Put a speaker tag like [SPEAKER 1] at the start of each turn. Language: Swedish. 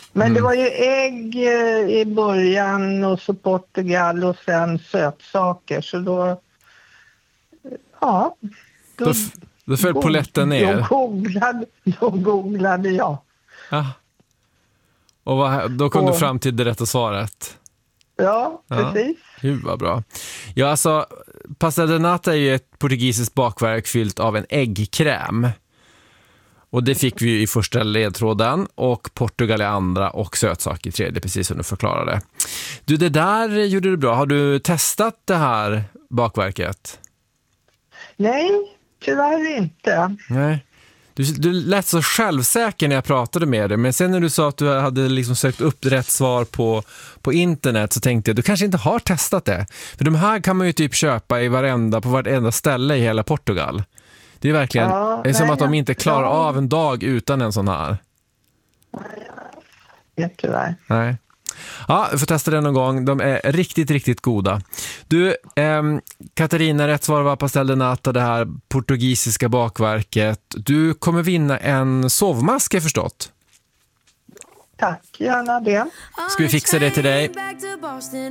[SPEAKER 1] Men det var ju ägg i början och så Portugal och sen sötsaker. Så då, ja.
[SPEAKER 2] Då föll polletten ner.
[SPEAKER 1] Då googlade jag.
[SPEAKER 2] Ja. Och då kom du fram till det rätta svaret.
[SPEAKER 1] Ja, precis.
[SPEAKER 2] Gud vad bra. Ja, alltså, pastel de nata är ju ett portugisiskt bakverk fyllt av en äggkräm. Och det fick vi ju i första ledtråden, och Portugal i andra och sötsak i tredje, precis som du förklarade. Du, det där gjorde du bra. Har du testat det här bakverket?
[SPEAKER 1] Nej, tyvärr inte.
[SPEAKER 2] Nej. Du lät så självsäker när jag pratade med dig, men sen när du sa att du hade liksom sökt upp rätt svar på internet, så tänkte jag du kanske inte har testat det. För de här kan man ju typ köpa på varenda ställe i hela Portugal. Det är verkligen det är som att de inte klarar av en dag utan en sån här.
[SPEAKER 1] Tyvärr.
[SPEAKER 2] Nej. Ja, vi får testa det någon gång. De är riktigt, riktigt goda. Du, Katarina, rätt svar var pastel de nata, det här portugisiska bakverket. Du kommer vinna en sovmask, jag förstått.
[SPEAKER 1] Tack, gärna det.
[SPEAKER 2] Ska vi fixa det till dig?